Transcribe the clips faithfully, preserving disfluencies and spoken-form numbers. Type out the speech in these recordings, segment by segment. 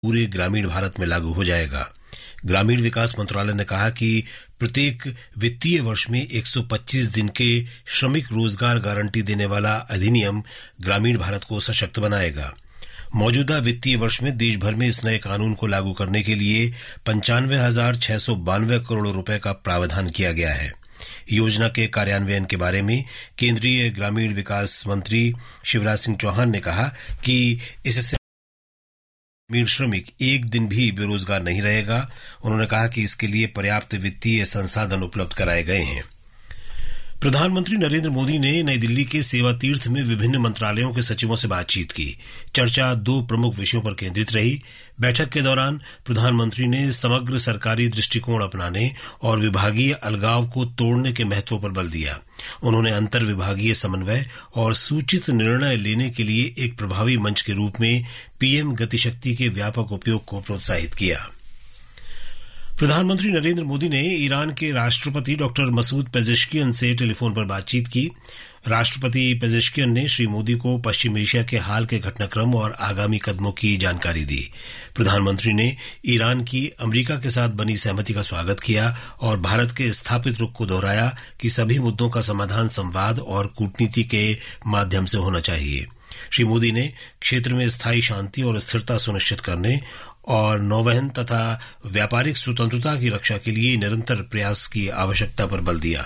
पूरे ग्रामीण भारत में लागू हो जाएगा। ग्रामीण विकास मंत्रालय ने कहा कि प्रत्येक वित्तीय वर्ष में एक सौ पच्चीस दिन के श्रमिक रोजगार गारंटी देने वाला अधिनियम ग्रामीण भारत को सशक्त बनाएगा। मौजूदा वित्तीय वर्ष में देश भर में इस नए कानून को लागू करने के लिए पंचानवे हजार छह सौ बानवे करोड़ रुपए का प्रावधान किया गया है। योजना के कार्यान्वयन के बारे में केंद्रीय ग्रामीण विकास मंत्री शिवराज सिंह चौहान ने कहा कि इससे ग्रामीण श्रमिक एक दिन भी बेरोजगार नहीं रहेगा। उन्होंने कहा कि इसके लिए पर्याप्त वित्तीय संसाधन उपलब्ध कराए गए हैं। प्रधानमंत्री नरेंद्र मोदी ने नई दिल्ली के सेवा तीर्थ में विभिन्न मंत्रालयों के सचिवों से बातचीत की। चर्चा दो प्रमुख विषयों पर केंद्रित रही। बैठक के दौरान प्रधानमंत्री ने समग्र सरकारी दृष्टिकोण अपनाने और विभागीय अलगाव को तोड़ने के महत्व पर बल दिया। उन्होंने अंतर विभागीय समन्वय और सूचित निर्णय लेने के लिए एक प्रभावी मंच के रूप में पीएम गतिशक्ति के व्यापक उपयोग को प्रोत्साहित किया। प्रधानमंत्री नरेंद्र मोदी ने ईरान के राष्ट्रपति डॉक्टर मसूद पेजेश्कियन से टेलीफोन पर बातचीत की। राष्ट्रपति पेजेश्कियन ने श्री मोदी को पश्चिम एशिया के हाल के घटनाक्रम और आगामी कदमों की जानकारी दी। प्रधानमंत्री ने ईरान की अमेरिका के साथ बनी सहमति का स्वागत किया और भारत के स्थापित रुख को दोहराया कि सभी मुद्दों का समाधान संवाद और कूटनीति के माध्यम से होना चाहिए। श्री मोदी ने क्षेत्र में स्थायी शांति और स्थिरता सुनिश्चित करने और नौवहन तथा व्यापारिक स्वतंत्रता की रक्षा के लिए निरंतर प्रयास की आवश्यकता पर बल दिया।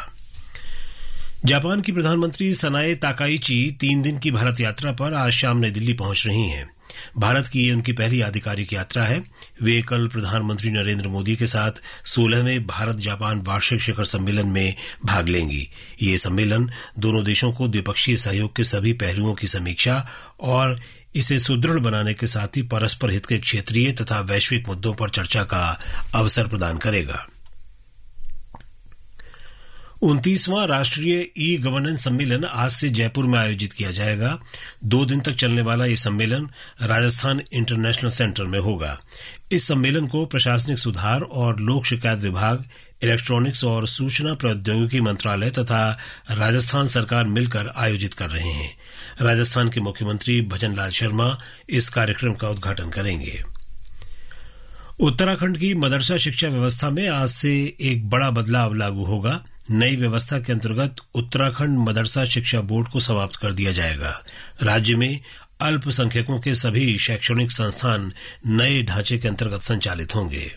जापान की प्रधानमंत्री सनाए ताकाइची तीन दिन की भारत यात्रा पर आज शाम नई दिल्ली पहुंच रही हैं। भारत की ये उनकी पहली आधिकारिक यात्रा है। वे कल प्रधानमंत्री नरेंद्र मोदी के साथ सोलहवें भारत जापान वार्षिक शिखर सम्मेलन में भाग लेंगी। ये सम्मेलन दोनों देशों को द्विपक्षीय सहयोग के सभी पहलुओं की समीक्षा और इसे सुदृढ़ बनाने के साथ ही परस्पर हित के क्षेत्रीय तथा वैश्विक मुद्दों पर चर्चा का अवसर प्रदान करेगा। उनतीसवां राष्ट्रीय ई गवर्नेंस सम्मेलन आज से जयपुर में आयोजित किया जाएगा। दो दिन तक चलने वाला ये सम्मेलन राजस्थान इंटरनेशनल सेंटर में होगा। इस सम्मेलन को प्रशासनिक सुधार और लोक शिकायत विभाग, इलेक्ट्रॉनिक्स और सूचना प्रौद्योगिकी मंत्रालय तथा राजस्थान सरकार मिलकर आयोजित कर रहे हैं। राजस्थान के मुख्यमंत्री भजनलाल शर्मा इस कार्यक्रम का उद्घाटन करेंगे। उत्तराखंड की मदरसा शिक्षा व्यवस्था में आज से एक बड़ा बदलाव लागू होगा। नई व्यवस्था के अंतर्गत उत्तराखंड मदरसा शिक्षा बोर्ड को समाप्त कर दिया जाएगा। राज्य में अल्पसंख्यकों के सभी शैक्षणिक संस्थान नए ढांचे के अंतर्गत संचालित होंगे।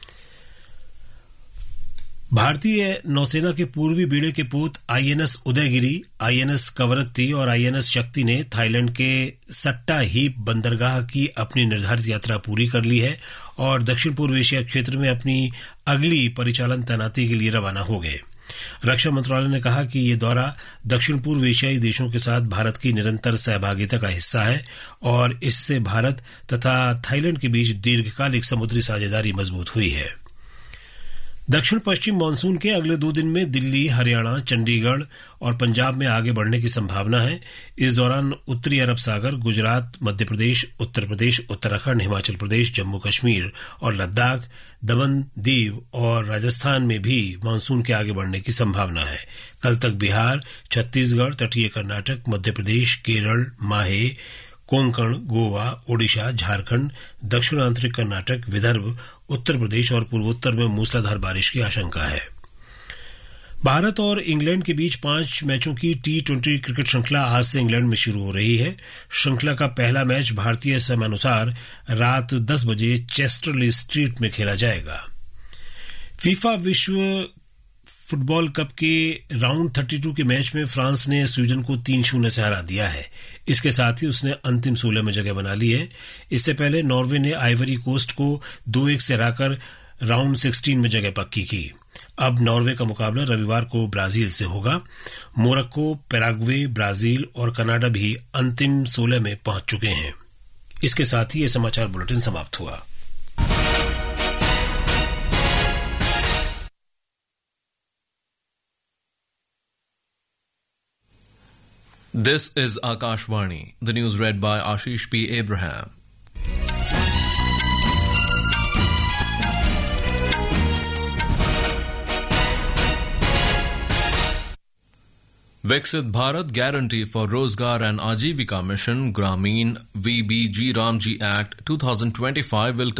भारतीय नौसेना के पूर्वी बेड़े के पोत आईएनएस उदयगिरी, आईएनएस कवरत्ती और आईएनएस शक्ति ने थाईलैंड के सट्टा हीप बंदरगाह की अपनी निर्धारित यात्रा पूरी कर ली है और दक्षिण पूर्व एशिया क्षेत्र में अपनी अगली परिचालन तैनाती के लिए रवाना हो गए। रक्षा मंत्रालय ने कहा कि ये दौरा दक्षिण पूर्व एशियाई देशों के साथ भारत की निरंतर सहभागिता का हिस्सा है और इससे भारत तथा थाईलैंड के बीच दीर्घकालिक समुद्री साझेदारी मजबूत हुई है। दक्षिण पश्चिम मानसून के अगले दो दिन में दिल्ली, हरियाणा, चंडीगढ़ और पंजाब में आगे बढ़ने की संभावना है। इस दौरान उत्तरी अरब सागर, गुजरात, मध्य प्रदेश, उत्तर प्रदेश, उत्तराखंड, हिमाचल प्रदेश, जम्मू कश्मीर और लद्दाख, दमन, दीव और राजस्थान में भी मानसून के आगे बढ़ने की संभावना है। कल तक बिहार, छत्तीसगढ़, तटीय कर्नाटक, मध्य प्रदेश, केरल, माहे, कोंकण, गोवा, ओडिशा, झारखंड, दक्षिण आंतरिक कर्नाटक, विदर्भ, उत्तर प्रदेश और पूर्वोत्तर में मूसलाधार बारिश की आशंका है। भारत और इंग्लैंड के बीच पांच मैचों की टी ट्वेंटी क्रिकेट श्रृंखला आज से इंग्लैंड में शुरू हो रही है। श्रृंखला का पहला मैच भारतीय समयानुसार रात दस बजे चेस्टरली स्ट्रीट में खेला जाएगा। फीफा विश्व फुटबॉल कप के राउंड बत्तीस के मैच में फ्रांस ने स्वीडन को तीन शून्य से हरा दिया है। इसके साथ ही उसने अंतिम सोलह में जगह बना ली है। इससे पहले नॉर्वे ने आइवरी कोस्ट को दो एक से हराकर राउंड सोलह में जगह पक्की की। अब नॉर्वे का मुकाबला रविवार को ब्राजील से होगा। मोरक्को, पैराग्वे, ब्राजील और कनाडा भी अंतिम सोलह में पहुंच चुके हैं। इसके साथ ही यह समाचार बुलेटिन समाप्त हुआ। This is Akashvani. The news read by Ashish P. Abraham. Viksit Bharat Guarantee for Rozgar and Ajivika Mission Grameen V B G Ramji Act twenty twenty-five will